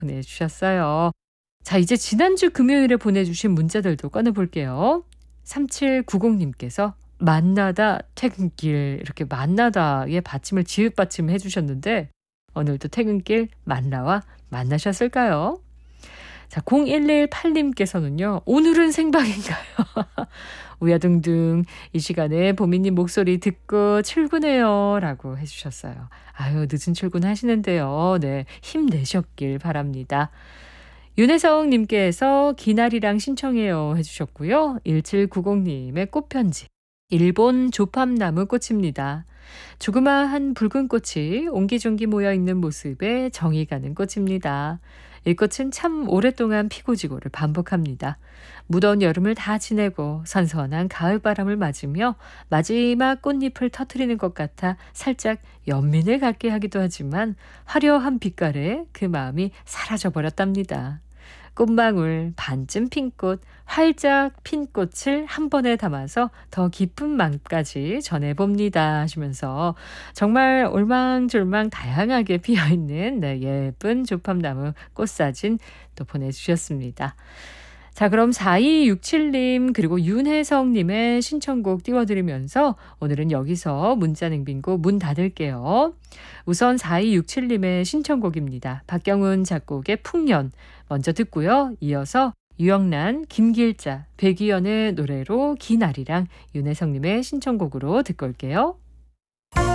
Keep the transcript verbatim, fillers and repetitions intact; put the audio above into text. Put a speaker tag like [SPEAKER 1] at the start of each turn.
[SPEAKER 1] 보내주셨어요. 자, 이제 지난주 금요일에 보내주신 문자들도 꺼내볼게요. 삼칠구공 님께서 만나다 퇴근길 이렇게 만나다의 받침을 지읒받침 해주셨는데 오늘도 퇴근길 만나와 만나셨을까요? 자, 공일일팔 님께서는요. 오늘은 생방인가요? 우야둥둥 이 시간에 보미님 목소리 듣고 출근해요 라고 해주셨어요. 아유, 늦은 출근하시는데요. 네, 힘내셨길 바랍니다. 윤혜성 님께서 기나리랑 신청해요 해주셨고요. 일칠구공 님의 꽃편지. 일본 조팝나무 꽃입니다. 조그마한 붉은 꽃이 옹기종기 모여있는 모습에 정이 가는 꽃입니다. 이 꽃은 참 오랫동안 피고지고를 반복합니다. 무더운 여름을 다 지내고 선선한 가을바람을 맞으며 마지막 꽃잎을 터뜨리는 것 같아 살짝 연민을 갖게 하기도 하지만 화려한 빛깔에 그 마음이 사라져버렸답니다. 꽃망울, 반쯤 핀 꽃, 활짝 핀 꽃을 한 번에 담아서 더 깊은 마음까지 전해봅니다 하시면서 정말 올망졸망 다양하게 피어있는 네, 예쁜 조팝나무 꽃사진 또 보내주셨습니다. 자, 그럼 사이육칠 님 그리고 윤혜성님의 신청곡 띄워드리면서 오늘은 여기서 문자냉빙고 문 닫을게요. 우선 사이육칠 님의 신청곡입니다. 박경훈 작곡의 풍년 먼저 듣고요. 이어서 유영란, 김길자, 백이연의 노래로 기나리랑 윤혜성님의 신청곡으로 듣고 올게요.